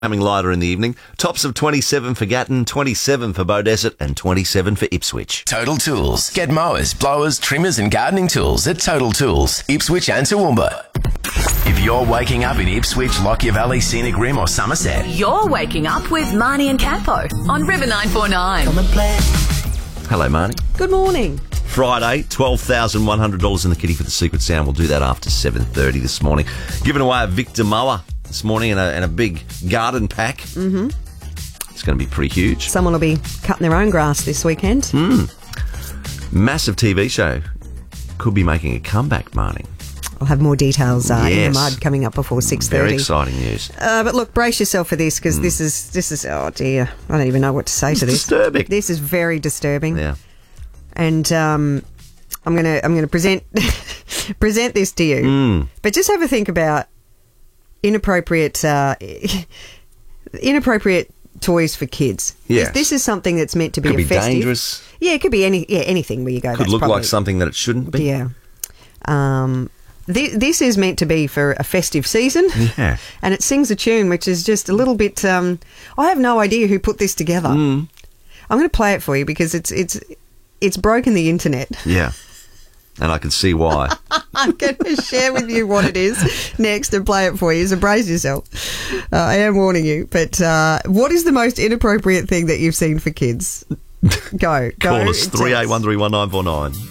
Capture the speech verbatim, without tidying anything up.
Becoming lighter in the evening. Tops of twenty-seven for Gatton, twenty-seven for Beaudesert and twenty-seven for Ipswich. Total Tools. Get mowers, blowers, trimmers and gardening tools at Total Tools, Ipswich and Toowoomba. If you're waking up in Ipswich, Lockyer Valley, Scenic Rim or Somerset, you're waking up with Marnie and Capo on River nine four nine. Come and play. Hello, Marnie. Good morning. Friday, twelve thousand one hundred dollars in the kitty for the Secret Sound. We'll do that after seven thirty this morning. Giving away a Victor mower this morning and a, and a big garden pack. Mm-hmm. It's going to be pretty huge. Someone will be cutting their own grass this weekend. Mm. Massive T V show. Could be making a comeback, Marnie. I'll have more details uh, yes. in the mud coming up before six thirty. Very exciting news. Uh, but look, brace yourself for this because mm. this is, this is, oh dear, I don't even know what to say it's to this. disturbing. This is very disturbing. Yeah. And um, I'm going to I'm going to present present this to you. Mm. But just have a think about inappropriate uh, inappropriate toys for kids. Yes. This, this is something that's meant to be could a be festive. dangerous. Yeah, it could be any yeah anything where you go. Could that's look probably, like something that it shouldn't be. Yeah. Um, th- this is meant to be for a festive season. Yeah. And it sings a tune which is just a little bit. Um, I have no idea who put this together. Mm. I'm going to play it for you because it's it's it's broken the internet. Yeah. And I can see why. I'm going to share with you what it is next and play it for you, so brace yourself. Uh, I am warning you. But uh, what is the most inappropriate thing that you've seen for kids? Go. Go. Call us three eight one three one nine four nine.